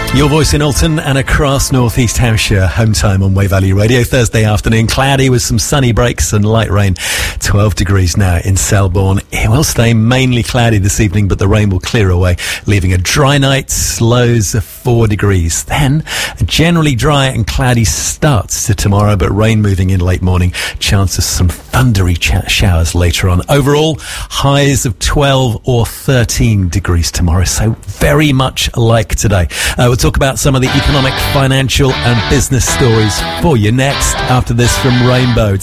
Your voice in Alton and across North East Hampshire. Home time on Way Valley Radio. Thursday afternoon, cloudy with some sunny breaks and light rain. 12 degrees now in Selborne. It will stay mainly cloudy this evening, but the rain will clear away, leaving a dry night, lows of 4 degrees. Then a generally dry and cloudy start to tomorrow, but rain moving in late morning. Chance of some thundery showers later on. Overall, highs of 12 or 13 degrees tomorrow, so very much like today. We'll talk about some of the economic, financial and business stories for you next after this from Rainbow.